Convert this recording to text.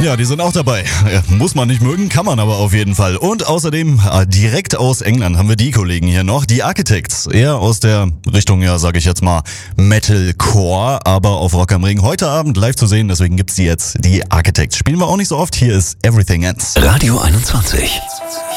Ja, die sind auch dabei. Muss man nicht mögen, kann man aber auf jeden Fall. Und außerdem, direkt aus England haben wir die Kollegen hier noch, die Architects. Eher aus der Richtung, ja, sage ich jetzt mal, Metalcore, aber auf Rock am Ring heute Abend live zu sehen. Deswegen gibt's die jetzt, die Architects. Spielen wir auch nicht so oft. Hier ist Everything Ends. Radio 21.